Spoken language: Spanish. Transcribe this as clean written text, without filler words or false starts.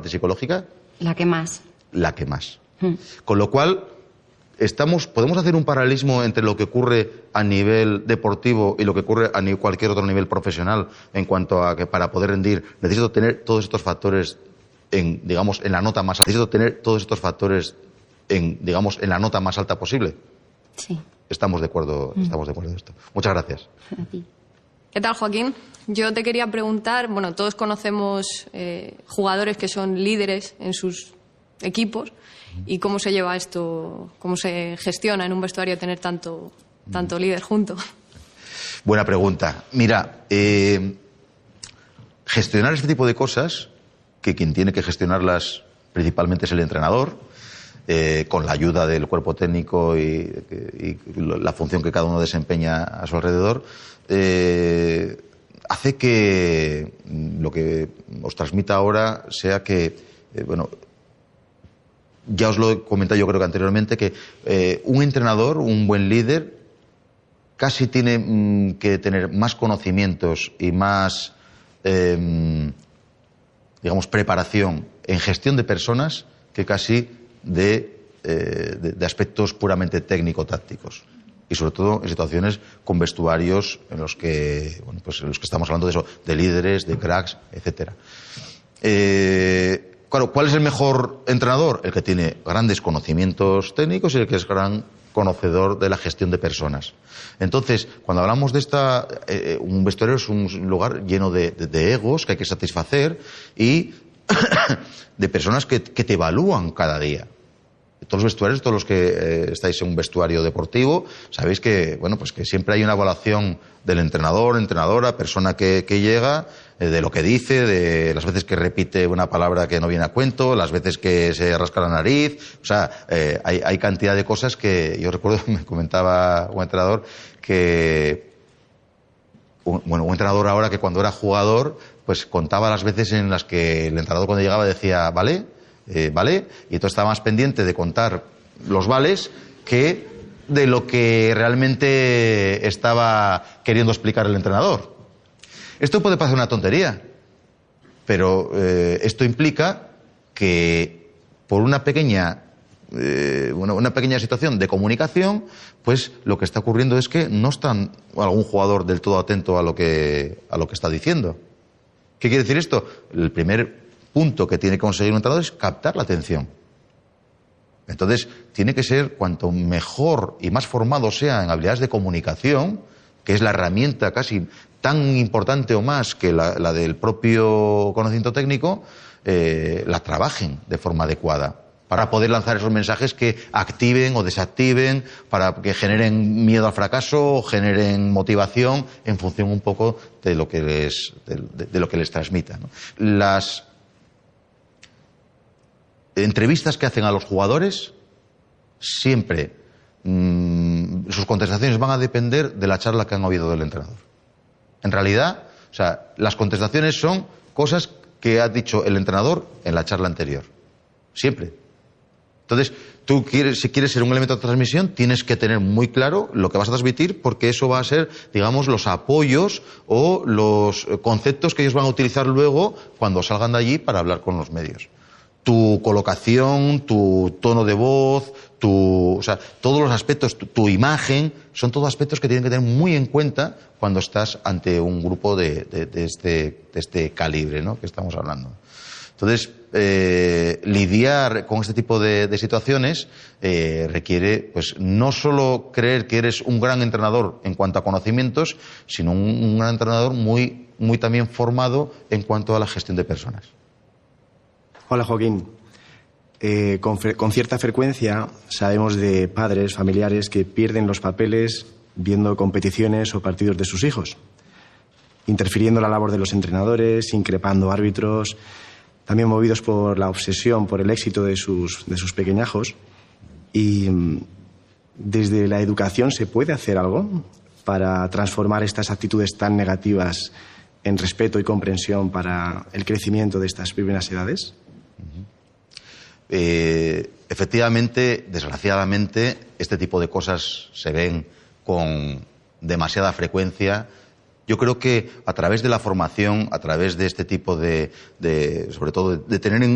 psicológica? La que más. La que más. Con lo cual, podemos hacer un paralelismo entre lo que ocurre a nivel deportivo y lo que ocurre a cualquier otro nivel profesional, en cuanto a que para poder rendir necesito tener todos estos factores en la nota más alta. Necesito tener todos estos factores en la nota más alta posible. Sí. Estamos de acuerdo en esto. Muchas gracias. A ti. ¿Qué tal, Joaquín? Yo te quería preguntar, bueno, todos conocemos jugadores que son líderes en sus equipos, y cómo se lleva esto, cómo se gestiona en un vestuario tener tanto líder junto. Buena pregunta. Mira, gestionar este tipo de cosas, que quien tiene que gestionarlas principalmente es el entrenador, con la ayuda del cuerpo técnico y la función que cada uno desempeña a su alrededor, hace que lo que os transmita ahora sea que, ya os lo he comentado yo creo que anteriormente, que un entrenador, un buen líder, casi tiene que tener más conocimientos y más, preparación en gestión de personas que casi de aspectos puramente técnico-tácticos. Y sobre todo en situaciones con vestuarios en los que estamos hablando de eso, de líderes, de cracks, etcétera. Claro, ¿cuál es el mejor entrenador? El que tiene grandes conocimientos técnicos y el que es gran conocedor de la gestión de personas. Entonces, cuando hablamos de un vestuario es un lugar lleno de egos que hay que satisfacer y de personas que te evalúan cada día. Todos los vestuarios, todos los que estáis en un vestuario deportivo, sabéis que, que siempre hay una evaluación del entrenador, entrenadora, persona que llega, de lo que dice, de las veces que repite una palabra que no viene a cuento, las veces que se rasca la nariz. O sea, hay cantidad de cosas que yo recuerdo, me comentaba un entrenador que, un entrenador ahora que cuando era jugador, pues contaba las veces en las que el entrenador cuando llegaba decía, ¿vale? ¿Vale? Y entonces estaba más pendiente de contar los vales que de lo que realmente estaba queriendo explicar el entrenador. Esto puede parecer una tontería, pero esto implica que por una pequeña situación de comunicación, pues lo que está ocurriendo es que no está algún jugador del todo atento a lo que está diciendo. ¿Qué quiere decir esto? El primer punto que tiene que conseguir un entrenador es captar la atención. Entonces, tiene que ser cuanto mejor y más formado sea en habilidades de comunicación, que es la herramienta casi tan importante o más que la del propio conocimiento técnico, la trabajen de forma adecuada para poder lanzar esos mensajes que activen o desactiven, para que generen miedo al fracaso o generen motivación en función un poco de lo que les transmita, ¿no? Las entrevistas que hacen a los jugadores, siempre sus contestaciones van a depender de la charla que han oído del entrenador. En realidad, las contestaciones son cosas que ha dicho el entrenador en la charla anterior. Siempre. Entonces, si quieres ser un elemento de transmisión, tienes que tener muy claro lo que vas a transmitir, porque eso va a ser, los apoyos o los conceptos que ellos van a utilizar luego cuando salgan de allí para hablar con los medios. Tu colocación, tu tono de voz, todos los aspectos, tu imagen, son todos aspectos que tienen que tener muy en cuenta cuando estás ante un grupo de este calibre, ¿no?, que estamos hablando. Entonces, lidiar con este tipo de situaciones requiere, pues, no solo creer que eres un gran entrenador en cuanto a conocimientos, sino un gran entrenador muy, muy también formado en cuanto a la gestión de personas. Hola, Joaquín. Con cierta frecuencia sabemos de padres, familiares que pierden los papeles viendo competiciones o partidos de sus hijos, interfiriendo en la labor de los entrenadores, increpando árbitros, también movidos por la obsesión por el éxito de sus pequeñajos. Y desde la educación, ¿se puede hacer algo para transformar estas actitudes tan negativas en respeto y comprensión para el crecimiento de estas primeras edades? Efectivamente, desgraciadamente, este tipo de cosas se ven con demasiada frecuencia. Yo creo que a través de la formación, a través de este tipo sobre todo de tener en